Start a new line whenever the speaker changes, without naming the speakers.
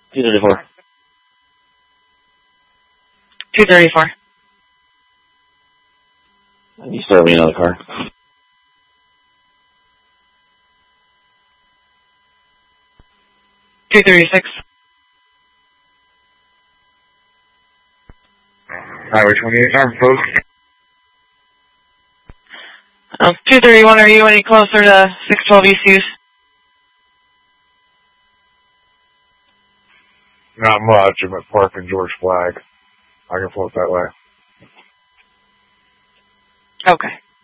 234.
234.
You start me another car.
$236.
Highway 28, armed post.
231, are you any closer to 612 ECUs?
Not much. I'm at Park and George Flag. I can float that way.
Okay.